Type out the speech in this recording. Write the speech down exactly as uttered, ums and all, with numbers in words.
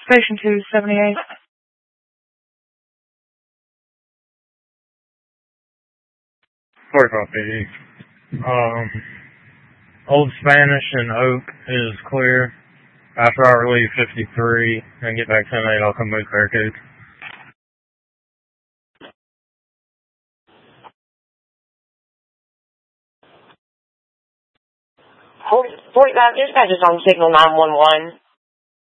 Station two seventy-eight. forty-five fifty. Um, Old Spanish and Oak is clear. After I relieve fifty-three and get back ten eight, I'll come move barricades. forty-five, dispatch is on signal nine one one.